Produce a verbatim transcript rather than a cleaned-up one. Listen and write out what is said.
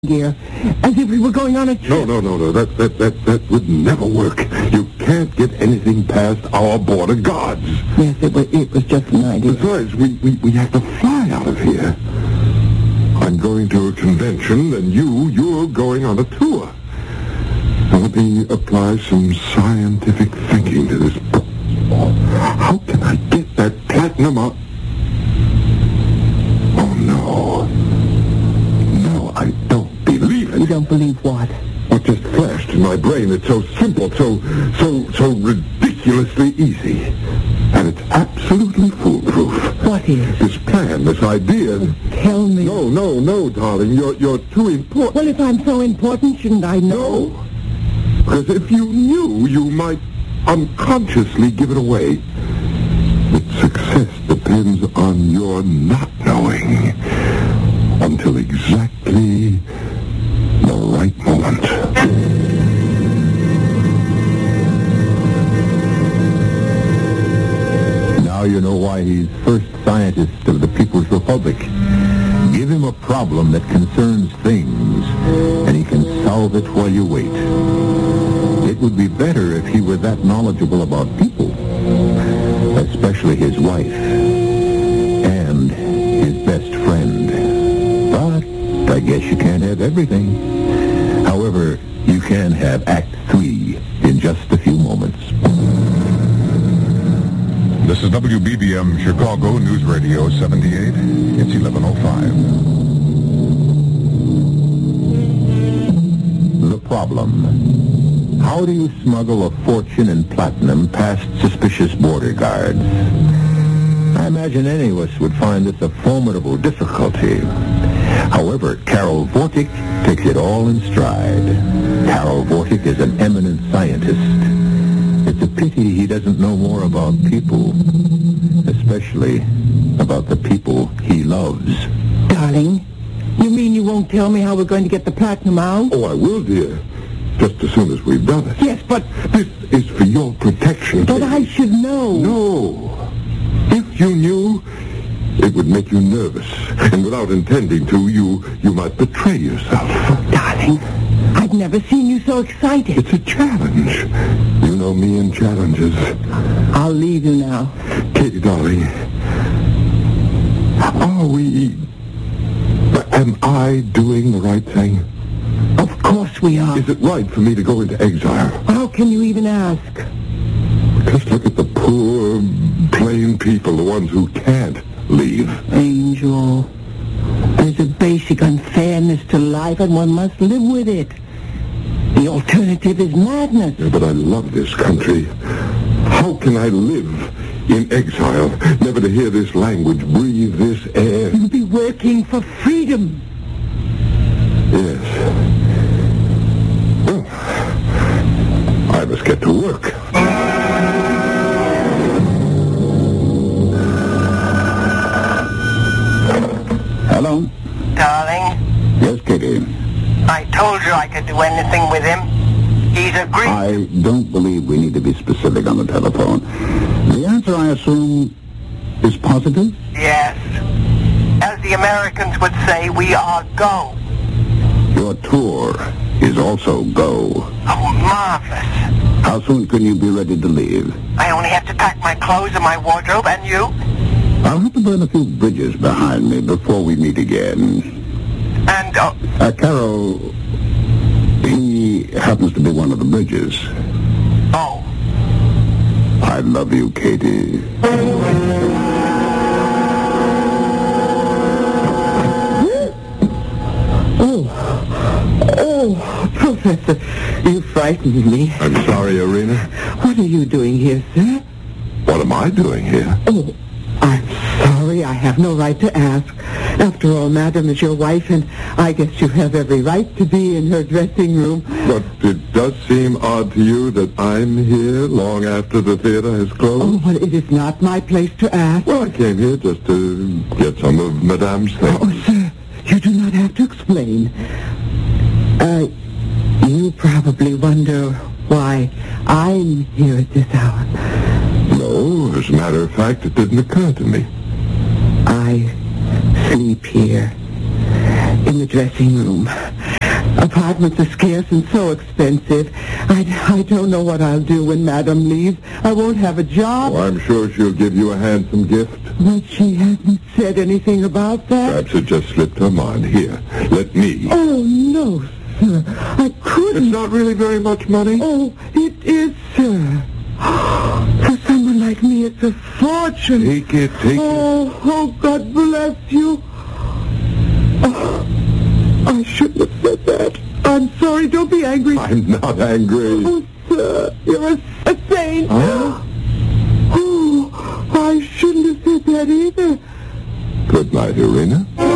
gear, as if we were going on a trip. No, no, no, no. That, that, that, that would never work. You can't get anything past our border guards. Yes, it was, it was just an idea. Besides, we, we, we have to fly out of here. I'm going to a convention, and you, you're going on a tour. Now, let me apply some scientific thinking to this. How can I get that platinum out? Oh, no. No, I don't believe it. You don't believe what? What just flashed in my brain. It's so simple, so, so, so ridiculously easy. And it's absolutely foolproof. What is? This plan, this idea. Tell me. No, no, no, darling. You're, you're too important. Well, if I'm so important, shouldn't I know? No. Because if you knew, you might unconsciously give it away. But success depends on your not knowing until exactly the right moment. Now you know why he's first scientist of the People's Republic. Give him a problem that concerns things, and he can solve it while you wait. It would be better if he were that knowledgeable about people, especially his wife and his best friend. But I guess you can't have everything. However, you can have Act Three in just a few moments. This is W B B M Chicago News Radio seventy-eight. It's eleven oh five. The problem. How do you smuggle a fortune in platinum past suspicious border guards? I imagine any of us would find this a formidable difficulty. However, Karol Vortic takes it all in stride. Karol Vortic is an eminent scientist. It's a pity he doesn't know more about people, especially about the people he loves. Darling, you mean you won't tell me how we're going to get the platinum out? Oh, I will, dear. Just as soon as we've done it. Yes, but... This is for your protection. But I should know. No. If you knew, it would make you nervous. And without intending to, you, you might betray yourself. Darling, I've never seen you so excited. It's a challenge. You know me and challenges. I'll leave you now. Katie, darling. Are we... Am I doing the right thing? Of course we are. Is it right for me to go into exile? How can you even ask? Just look at the poor, plain people, the ones who can't leave. Angel, there's a basic unfairness to life, and one must live with it. The alternative is madness. Yeah, but I love this country. How can I live in exile, never to hear this language, breathe this air? You'll be working for freedom. Yes. Well, I must get to work. Hello? Darling, Yes, Katie. I told you I could do anything with him. He's agreed. I don't believe we need to be specific on the telephone. The answer, I assume, is positive? Yes. As the Americans would say, we are go. Your tour is also go. Oh, marvelous. How soon can you be ready to leave? I only have to pack my clothes and my wardrobe, and you? I'll have to burn a few bridges behind me before we meet again. And, uh, Uh, Carol, he happens to be one of the bridges. oh. I love you, Katie. Oh, oh, Professor, you frightened me. I'm sorry, Irina. What are you doing here, sir? What am I doing here? Oh, I'm sorry. I have no right to ask. After all, Madam is your wife, and I guess you have every right to be in her dressing room. But it does seem odd to you that I'm here long after the theater has Oh, closed. well, it is not my place to ask. Well, I came here just to get some of Madame's things. Oh, sir, you do not have to explain. Uh, you probably wonder why I'm here at this hour. No, as a matter of fact, it didn't occur to me. I sleep here in the dressing room. Apartments are scarce and so expensive. I, I don't know what I'll do when Madam leaves. I won't have a job. Oh, I'm sure she'll give you a handsome gift. But she hasn't said anything about that. Perhaps it just slipped her mind. Here, let me. Oh, no, sir. I couldn't. It's not really very much money. Oh, it is, sir. For someone like me, it's a fortune. Take it, take oh, it. Oh, God bless you. Oh, I shouldn't have said that. I'm sorry. Don't be angry. I'm not angry. Oh, sir, you're a, a saint. Huh? Oh, I shouldn't have said that either. Good night, Irina.